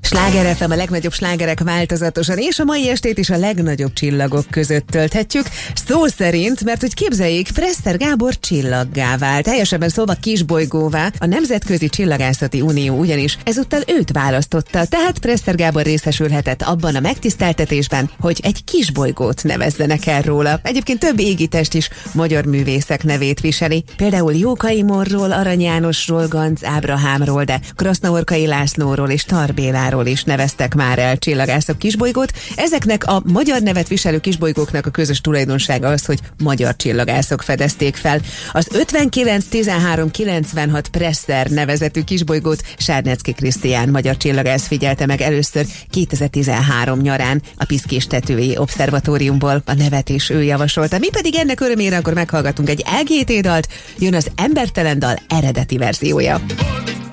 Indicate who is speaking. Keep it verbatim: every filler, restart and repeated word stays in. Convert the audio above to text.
Speaker 1: Sláger ef em, a legnagyobb slágerek változatosan, és a mai estét is a legnagyobb csillagok között tölthetjük. Szó szerint, mert hogy képzeljék, Presser Gábor csillaggá vált, teljesebben szólva kisbolygóvá. A Nemzetközi Csillagászati Unió ugyanis ezúttal őt választotta, tehát Presser Gábor részesülhetett abban a megtiszteltetésben, hogy egy kisbolygót nevezzenek el róla. Egyébként több égitest is magyar művészek nevét viseli. Például Jókai Morról, Arany Jánosról, Ganz Ábrahámról, de Krasznaorkai Lászlóról és Tar Béláról is neveztek már el csillagászok kisbolygót. Ezeknek a magyar nevet viselő kisbolygóknak a közös tulajdonsága az, hogy magyar csillagászok fedezték fel. Az ötvenkilenc tizenhárom kilencvenhat Presser nevezetű kisbolygót Sárnecki Krisztián magyar csillagász figyelte meg először kétezer-tizenhárom nyarán a Piszkés tetői obszervatóriumból. A nevet is ő javasolta. Mi pedig ennek örömére akkor meghallgatunk egy el gé té dalt, jön az Embertelen dal eredeti verziója.